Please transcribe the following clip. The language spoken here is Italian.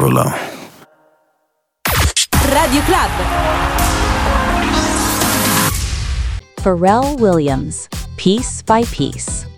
voilà. Radio Club. Pharrell Williams, Piece by Piece.